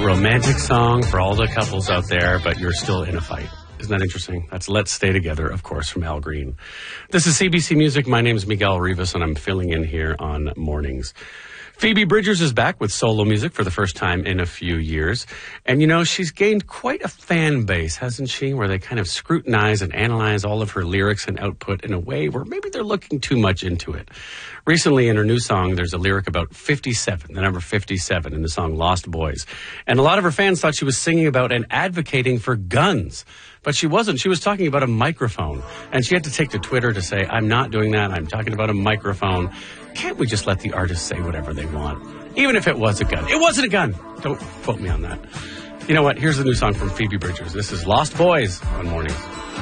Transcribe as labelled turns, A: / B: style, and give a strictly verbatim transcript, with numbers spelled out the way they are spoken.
A: romantic song for all the couples out there, but you're still in a fight. Isn't that interesting? That's Let's Stay Together, of course, from Al Green. This is C B C Music. My name is Miguel Rivas, and I'm filling in here on mornings. Phoebe Bridgers is back with solo music for the first time in a few years. And, you know, she's gained quite a fan base, hasn't she? Where they kind of scrutinize and analyze all of her lyrics and output in a way where maybe they're looking too much into it. Recently, in her new song, there's a lyric about fifty-seven, the number fifty-seven, in the song Lost Boys. And a lot of her fans thought she was singing about and advocating for guns. But she wasn't. She was talking about a microphone. And she had to take to Twitter to say, I'm not doing that. I'm talking about a microphone. Can't we just let the artists say whatever they want? Even if it was a gun. It wasn't a gun. Don't quote me on that. You know what? Here's the new song from Phoebe Bridgers. This is Lost Boys on Mornings.